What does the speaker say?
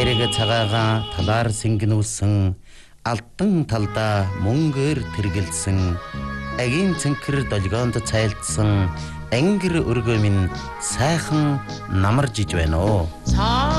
хэрэг цагаагаа талаар сэнгэнүүлсэн алтан талдаа мөнгөөр тэргэлсэн агийн цэнхэр долгионд цайлдсан ангир өргөө минь сайхан намаржиж байна оо.